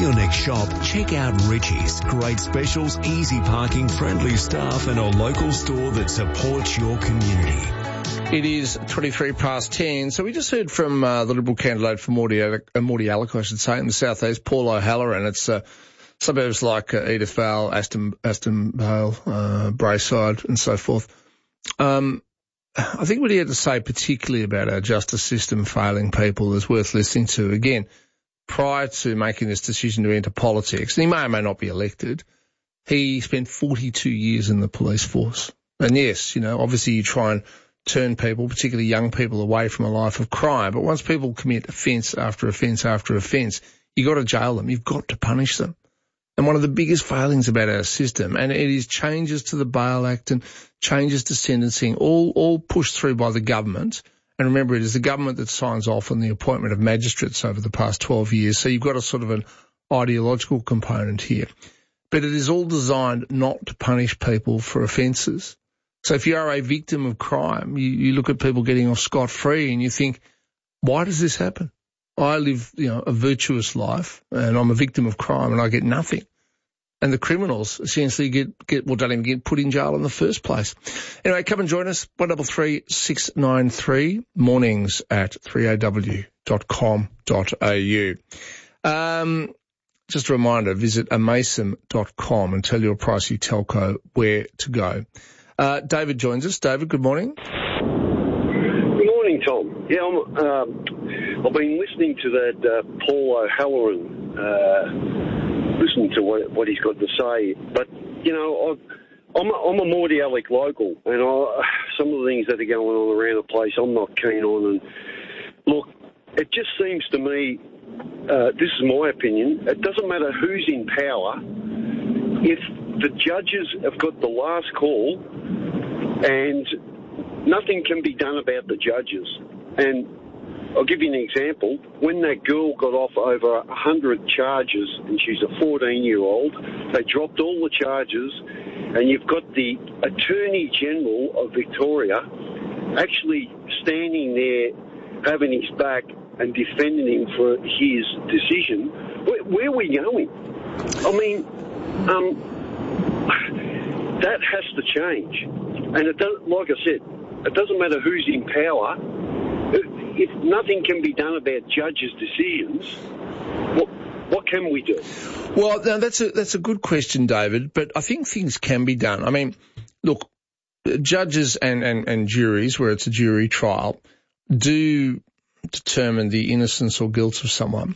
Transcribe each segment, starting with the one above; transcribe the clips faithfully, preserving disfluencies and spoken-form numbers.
your next shop, check out Richie's. Great specials, easy parking, friendly staff, and a local store that supports your community. It is twenty-three past ten. So we just heard from uh, the Liberal candidate for Mordialloc, uh, Mordialloc, I should say, in the South East, Paul O'Halloran. It's uh, suburbs like uh, Edith Vale, Aston, Aston Vale, uh, Braeside, and so forth. Um, I think what he had to say particularly about our justice system failing people is worth listening to. Again, prior to making this decision to enter politics, and he may or may not be elected, he spent forty-two years in the police force. And yes, you know, obviously you try and turn people, particularly young people, away from a life of crime. But once people commit offence after offence after offence, you've got to jail them. You've got to punish them. And one of the biggest failings about our system, and it is changes to the Bail Act and changes to sentencing, all, all pushed through by the government. And remember, it is the government that signs off on the appointment of magistrates over the past twelve years. So you've got a sort of an ideological component here. But it is all designed not to punish people for offences. So if you are a victim of crime, you, you look at people getting off scot-free and you think, why does this happen? I live, you know, a virtuous life and I'm a victim of crime and I get nothing. And the criminals essentially get, get well, don't even get put in jail in the first place. Anyway, come and join us, one double three six nine three, mornings at three a w dot com dot a u. Um, just a reminder, visit amason dot com and tell your pricey telco where to go. Uh, David joins us. David, good morning. Good morning, Tom. Yeah, I'm, um, I've been listening to that uh, Paul O'Halloran, uh, listening to what, what he's got to say. But, you know, I've, I'm, a, I'm a Mordialloc local, and I, some of the things that are going on around the place I'm not keen on. And look, it just seems to me, uh, this is my opinion, it doesn't matter who's in power, if the judges have got the last call and nothing can be done about the judges. And I'll give you an example. When that girl got off over one hundred charges, and she's a fourteen-year-old, they dropped all the charges, and you've got the Attorney General of Victoria actually standing there, having his back and defending him for his decision. Where, where are we going? I mean, um... that has to change. And it does, like I said, it doesn't matter who's in power. If nothing can be done about judges' decisions, what, what can we do? Well, now that's a, that's a good question, David, but I think things can be done. I mean, look, judges and, and, and juries, where it's a jury trial, do determine the innocence or guilt of someone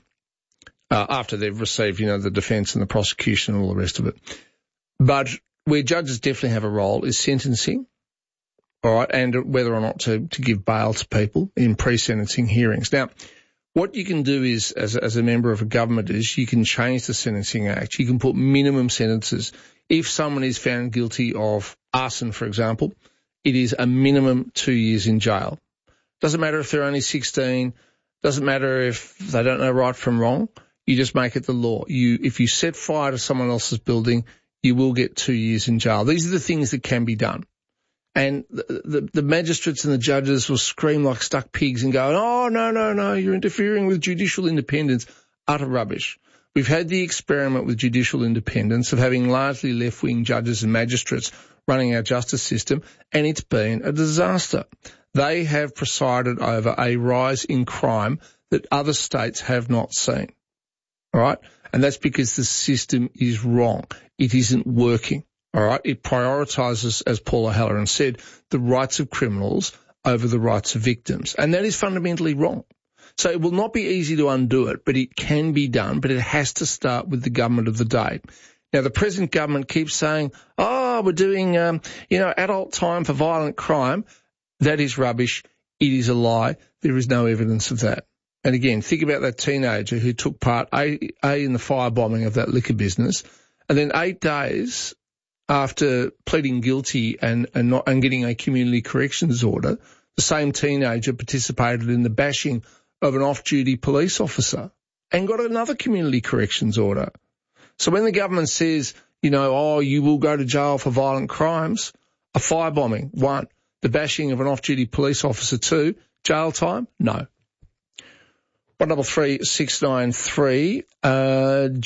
uh, after they've received, you know, the defence and the prosecution and all the rest of it. But where judges definitely have a role is sentencing, all right, and whether or not to, to give bail to people in pre-sentencing hearings. Now, what you can do is, as, as a member of a government, is you can change the Sentencing Act. You can put minimum sentences. If someone is found guilty of arson, for example, it is a minimum two years in jail. Doesn't matter if they're only sixteen. Doesn't matter if they don't know right from wrong. You just make it the law. You, if you set fire to someone else's building, you will get two years in jail. These are the things that can be done. And the, the, the magistrates and the judges will scream like stuck pigs and go, oh, no, no, no, you're interfering with judicial independence. Utter rubbish. We've had the experiment with judicial independence of having largely left-wing judges and magistrates running our justice system, and it's been a disaster. They have presided over a rise in crime that other states have not seen. All right? And that's because the system is wrong. It isn't working. All right? It prioritises, as Paul O'Halloran said, the rights of criminals over the rights of victims. And that is fundamentally wrong. So it will not be easy to undo it, but it can be done, but it has to start with the government of the day. Now, the present government keeps saying, oh, we're doing, um, you know, adult time for violent crime. That is rubbish. It is a lie. There is no evidence of that. And again, think about that teenager who took part, A, A in the firebombing of that liquor business, and then eight days after pleading guilty and, and, not, and getting a community corrections order, the same teenager participated in the bashing of an off-duty police officer and got another community corrections order. So when the government says, you know, oh, you will go to jail for violent crimes, a firebombing, one. The bashing of an off-duty police officer, two. Jail time? No. one double three six nine three. Uh,